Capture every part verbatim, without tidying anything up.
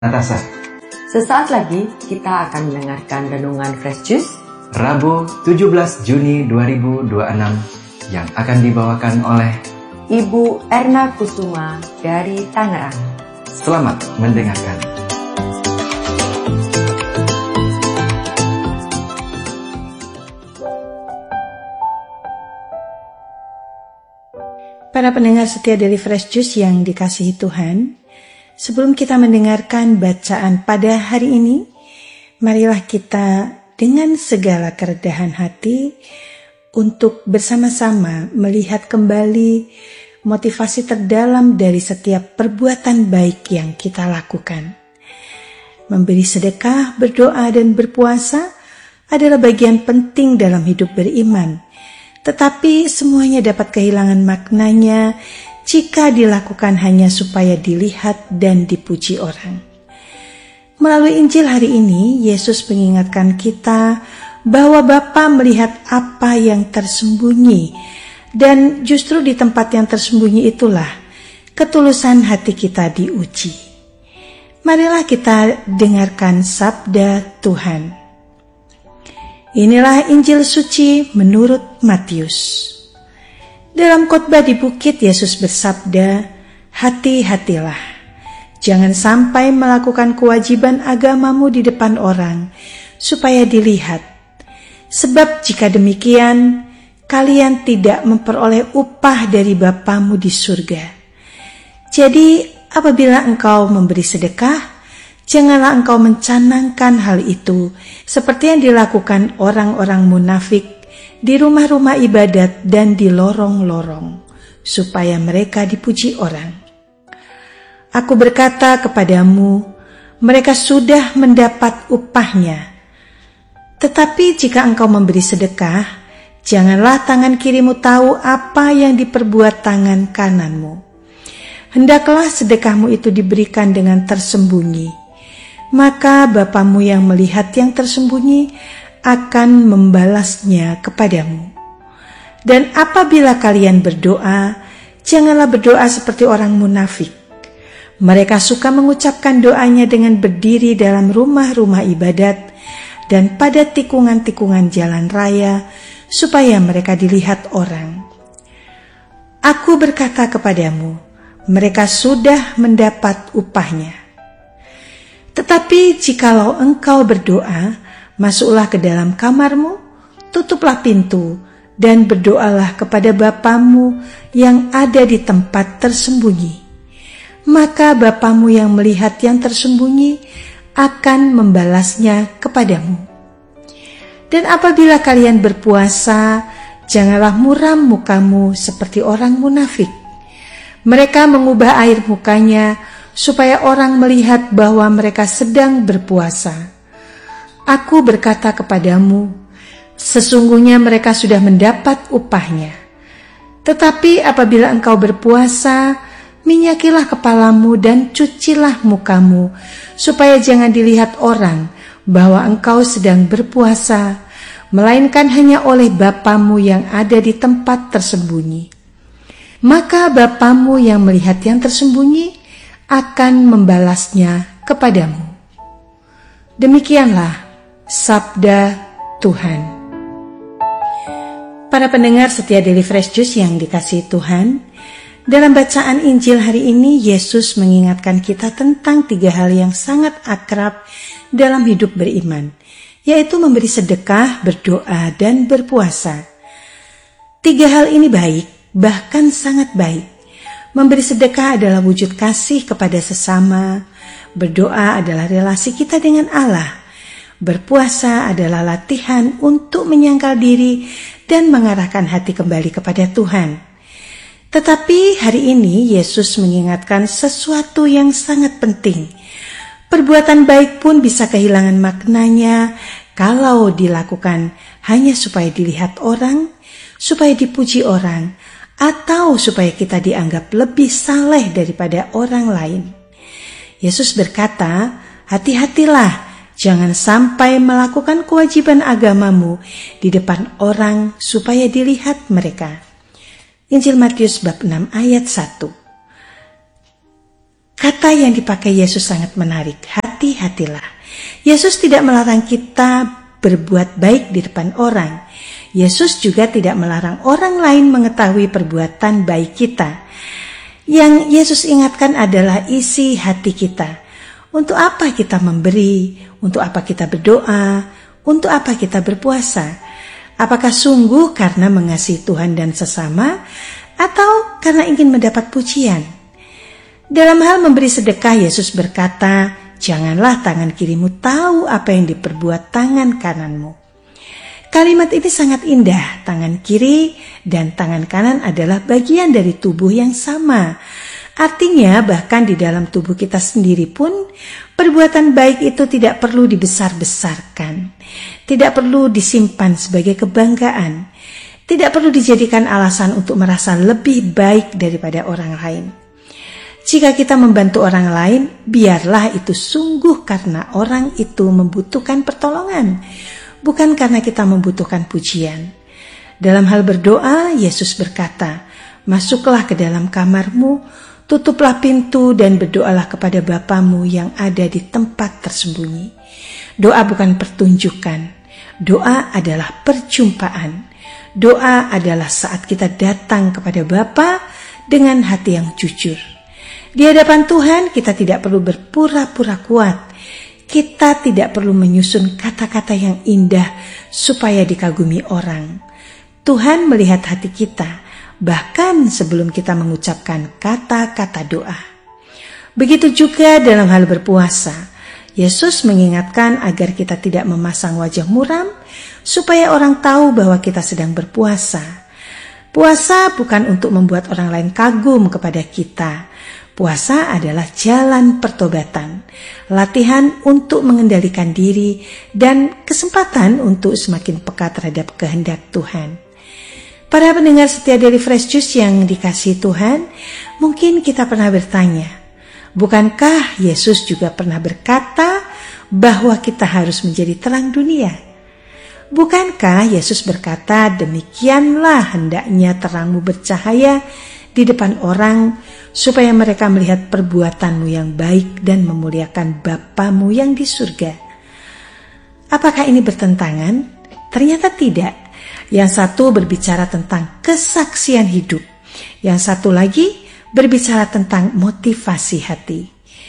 Natasha. Sesaat lagi kita akan mendengarkan renungan Fresh Juice Rabu tujuh belas Juni dua ribu dua puluh enam yang akan dibawakan oleh Ibu Erna Kusuma dari Tangerang. Selamat mendengarkan. Para pendengar setia dari Fresh Juice yang dikasihi Tuhan, sebelum kita mendengarkan bacaan pada hari ini, marilah kita dengan segala kerendahan hati untuk bersama-sama melihat kembali motivasi terdalam dari setiap perbuatan baik yang kita lakukan. Memberi sedekah, berdoa, dan berpuasa adalah bagian penting dalam hidup beriman. Tetapi semuanya dapat kehilangan maknanya jika dilakukan hanya supaya dilihat dan dipuji orang. Melalui Injil hari ini, Yesus mengingatkan kita bahwa Bapa melihat apa yang tersembunyi, dan justru di tempat yang tersembunyi itulah ketulusan hati kita diuji. Marilah kita dengarkan sabda Tuhan. Inilah Injil suci menurut Matius. Dalam khotbah di bukit, Yesus bersabda, "Hati-hatilah, jangan sampai melakukan kewajiban agamamu di depan orang, supaya dilihat. Sebab jika demikian, kalian tidak memperoleh upah dari Bapamu di surga. Jadi, apabila engkau memberi sedekah, janganlah engkau mencanangkan hal itu seperti yang dilakukan orang-orang munafik di rumah-rumah ibadat dan di lorong-lorong, supaya mereka dipuji orang. Aku berkata kepadamu, mereka sudah mendapat upahnya. Tetapi jika engkau memberi sedekah, janganlah tangan kirimu tahu apa yang diperbuat tangan kananmu. Hendaklah sedekahmu itu diberikan dengan tersembunyi. Maka Bapamu yang melihat yang tersembunyi akan membalasnya kepadamu. Dan apabila kalian berdoa, janganlah berdoa seperti orang munafik. Mereka suka mengucapkan doanya dengan berdiri dalam rumah-rumah ibadat dan pada tikungan-tikungan jalan raya, supaya mereka dilihat orang. Aku berkata kepadamu, mereka sudah mendapat upahnya. Tetapi jikalau engkau berdoa, masuklah ke dalam kamarmu, tutuplah pintu, dan berdoalah kepada Bapamu yang ada di tempat tersembunyi. Maka Bapamu yang melihat yang tersembunyi akan membalasnya kepadamu. Dan apabila kalian berpuasa, janganlah muram mukamu seperti orang munafik. Mereka mengubah air mukanya supaya orang melihat bahwa mereka sedang berpuasa. Aku berkata kepadamu, sesungguhnya mereka sudah mendapat upahnya. Tetapi apabila engkau berpuasa, minyakilah kepalamu dan cucilah mukamu, supaya jangan dilihat orang bahwa engkau sedang berpuasa, melainkan hanya oleh Bapamu yang ada di tempat tersembunyi. Maka Bapamu yang melihat yang tersembunyi akan membalasnya kepadamu. Demikianlah sabda Tuhan. Para pendengar setia dari Fresh Juice yang dikasihi Tuhan, dalam bacaan Injil hari ini Yesus mengingatkan kita tentang tiga hal yang sangat akrab dalam hidup beriman, yaitu memberi sedekah, berdoa, dan berpuasa. Tiga hal ini baik, bahkan sangat baik. Memberi sedekah adalah wujud kasih kepada sesama, berdoa adalah relasi kita dengan Allah, berpuasa adalah latihan untuk menyangkal diri dan mengarahkan hati kembali kepada Tuhan. Tetapi hari ini Yesus mengingatkan sesuatu yang sangat penting. Perbuatan baik pun bisa kehilangan maknanya kalau dilakukan hanya supaya dilihat orang, supaya dipuji orang, atau supaya kita dianggap lebih saleh daripada orang lain. Yesus berkata, hati-hatilah, jangan sampai melakukan kewajiban agamamu di depan orang supaya dilihat mereka. Injil Matius bab enam ayat satu. Kata yang dipakai Yesus sangat menarik, hati-hatilah. Yesus tidak melarang kita berbuat baik di depan orang. Yesus juga tidak melarang orang lain mengetahui perbuatan baik kita. Yang Yesus ingatkan adalah isi hati kita. Untuk apa kita memberi? Untuk apa kita berdoa? Untuk apa kita berpuasa? Apakah sungguh karena mengasihi Tuhan dan sesama, atau karena ingin mendapat pujian? Dalam hal memberi sedekah, Yesus berkata, janganlah tangan kirimu tahu apa yang diperbuat tangan kananmu. Kalimat ini sangat indah. Tangan kiri dan tangan kanan adalah bagian dari tubuh yang sama. Artinya bahkan di dalam tubuh kita sendiri pun perbuatan baik itu tidak perlu dibesar-besarkan. Tidak perlu disimpan sebagai kebanggaan. Tidak perlu dijadikan alasan untuk merasa lebih baik daripada orang lain. Jika kita membantu orang lain, biarlah itu sungguh karena orang itu membutuhkan pertolongan, bukan karena kita membutuhkan pujian. Dalam hal berdoa, Yesus berkata, masuklah ke dalam kamarmu, tutuplah pintu dan berdoalah kepada Bapamu yang ada di tempat tersembunyi. Doa bukan pertunjukan, doa adalah perjumpaan. Doa adalah saat kita datang kepada Bapa dengan hati yang jujur. Di hadapan Tuhan kita tidak perlu berpura-pura kuat. Kita tidak perlu menyusun kata-kata yang indah supaya dikagumi orang. Tuhan melihat hati kita, bahkan sebelum kita mengucapkan kata-kata doa. Begitu juga dalam hal berpuasa. Yesus mengingatkan agar kita tidak memasang wajah muram supaya orang tahu bahwa kita sedang berpuasa. Puasa bukan untuk membuat orang lain kagum kepada kita. Puasa adalah jalan pertobatan, latihan untuk mengendalikan diri, dan kesempatan untuk semakin peka terhadap kehendak Tuhan. Para pendengar setia dari Fresh Juice yang dikasihi Tuhan, mungkin kita pernah bertanya, bukankah Yesus juga pernah berkata bahwa kita harus menjadi terang dunia? Bukankah Yesus berkata, demikianlah hendaknya terangmu bercahaya di depan orang, supaya mereka melihat perbuatanmu yang baik dan memuliakan Bapamu yang di surga. Apakah ini bertentangan? Ternyata tidak. Yang satu berbicara tentang kesaksian hidup. Yang satu lagi berbicara tentang motivasi hati.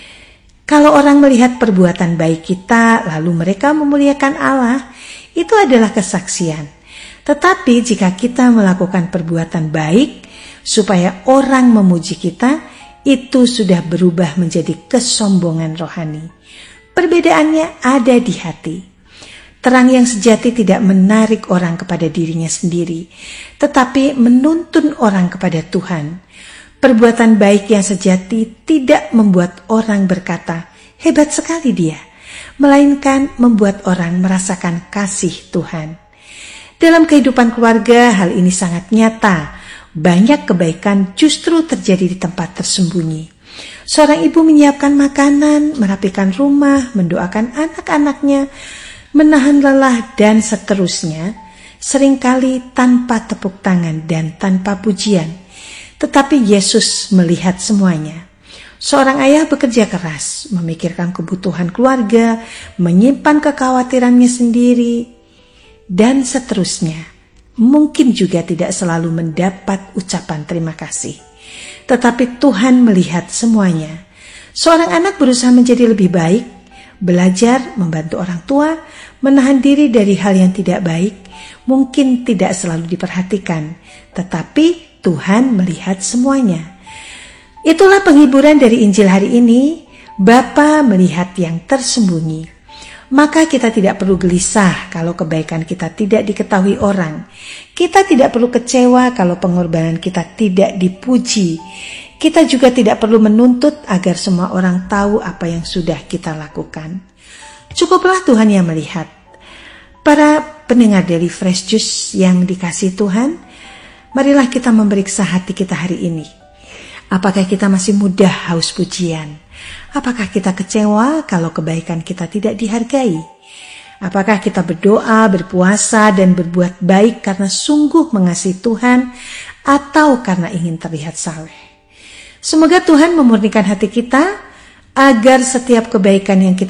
Kalau orang melihat perbuatan baik kita, lalu mereka memuliakan Allah, itu adalah kesaksian. Tetapi jika kita melakukan perbuatan baik, supaya orang memuji kita, itu sudah berubah menjadi kesombongan rohani. Perbedaannya ada di hati. Terang yang sejati tidak menarik orang kepada dirinya sendiri, tetapi menuntun orang kepada Tuhan. Perbuatan baik yang sejati tidak membuat orang berkata, hebat sekali dia, melainkan membuat orang merasakan kasih Tuhan. Dalam kehidupan keluarga, hal ini sangat nyata. Banyak kebaikan justru terjadi di tempat tersembunyi. Seorang ibu menyiapkan makanan, merapikan rumah, mendoakan anak-anaknya, menahan lelah, dan seterusnya, seringkali tanpa tepuk tangan dan tanpa pujian. Tetapi Yesus melihat semuanya. Seorang ayah bekerja keras, memikirkan kebutuhan keluarga, menyimpan kekhawatirannya sendiri, dan seterusnya. Mungkin juga tidak selalu mendapat ucapan terima kasih. Tetapi Tuhan melihat semuanya. Seorang anak berusaha menjadi lebih baik, belajar, membantu orang tua, menahan diri dari hal yang tidak baik, mungkin tidak selalu diperhatikan. Tetapi Tuhan melihat semuanya. Itulah penghiburan dari Injil hari ini. Bapa melihat yang tersembunyi. Maka kita tidak perlu gelisah kalau kebaikan kita tidak diketahui orang. Kita tidak perlu kecewa kalau pengorbanan kita tidak dipuji. Kita juga tidak perlu menuntut agar semua orang tahu apa yang sudah kita lakukan. Cukuplah Tuhan yang melihat. Para pendengar dari Fresh Juice yang dikasihi Tuhan, marilah kita memeriksa hati kita hari ini. Apakah kita masih mudah haus pujian? Apakah kita kecewa kalau kebaikan kita tidak dihargai? Apakah kita berdoa, berpuasa, dan berbuat baik karena sungguh mengasihi Tuhan atau karena ingin terlihat saleh? Semoga Tuhan memurnikan hati kita agar setiap kebaikan yang kita